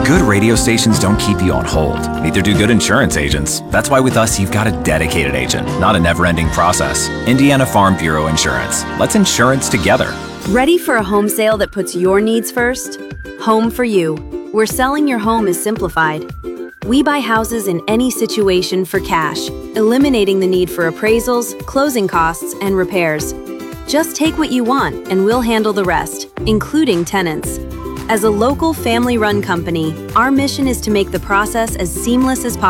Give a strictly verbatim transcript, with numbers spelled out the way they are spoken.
Good radio stations don't keep you on hold. Neither do good insurance agents. That's why with us, you've got a dedicated agent, not a never-ending process. Indiana Farm Bureau Insurance. Let's insurance together. Ready for a home sale that puts your needs first? Home for You, where selling your home is simplified. We buy houses in any situation for cash, eliminating the need for appraisals, closing costs, and repairs. Just take what you want and we'll handle the rest, including tenants. As a local family-run company, our mission is to make the process as seamless as possible.